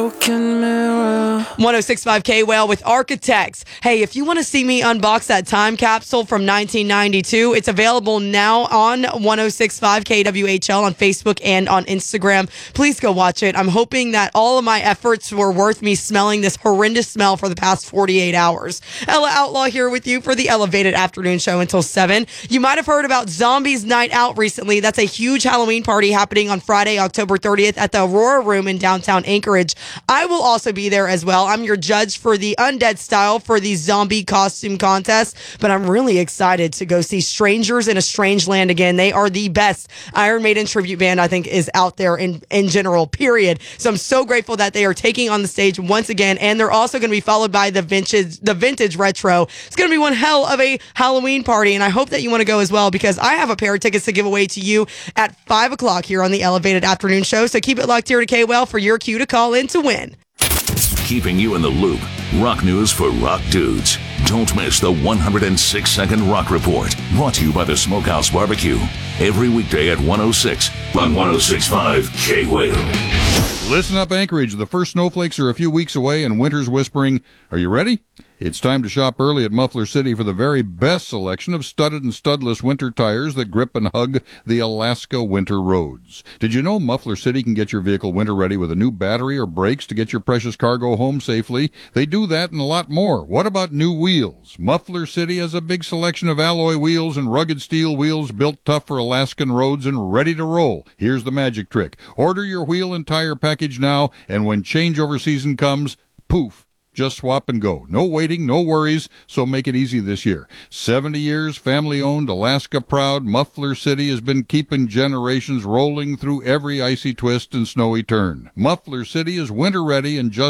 1065 K-Whale with Architects. Hey, if you want to see me unbox that time capsule from 1992, it's available now on 1065 KWHL on Facebook and on Instagram. Please go watch it. I'm hoping that all of my efforts were worth me smelling this horrendous smell for the past 48 hours. Ella Outlaw here with you for the Elevated Afternoon Show until 7. You might have heard about Zombies Night Out recently. That's a huge Halloween party happening on Friday, October 30th at the Aurora Room in downtown Anchorage. I will also be there as well. I'm your judge for the undead style for the zombie costume contest, but I'm really excited to go see Strangers in a Strange Land again. They are the best Iron Maiden tribute band I think is out there in general, period. So I'm so grateful that they are taking on the stage once again, and they're also going to be followed by the vintage retro. It's going to be one hell of a Halloween party, and I hope that you want to go as well because I have a pair of tickets to give away to you at 5 o'clock here on the Elevated Afternoon Show. So keep it locked here to K-Well for your cue to call in to win. Keeping you in the loop. Rock news for rock dudes. Don't miss the 106-second Rock Report. Brought to you by the Smokehouse Barbecue. Every weekday at 106 on 106.5 K-Whale. Listen up, Anchorage. The first snowflakes are a few weeks away and winter's whispering. Are you ready? It's time to shop early at Muffler City for the very best selection of studded and studless winter tires that grip and hug the Alaska winter roads. Did you know Muffler City can get your vehicle winter ready with a new battery or brakes to get your precious cargo home safely? They do that and a lot more. What about new wheels? Muffler City has a big selection of alloy wheels and rugged steel wheels built tough for Alaskan roads and ready to roll. Here's the magic trick. Order your wheel and tire package now, and when changeover season comes, poof. Just swap and go. No waiting, no worries, so make it easy this year. 70 years, family-owned, Alaska-proud, Muffler City has been keeping generations rolling through every icy twist and snowy turn. Muffler City is winter-ready and just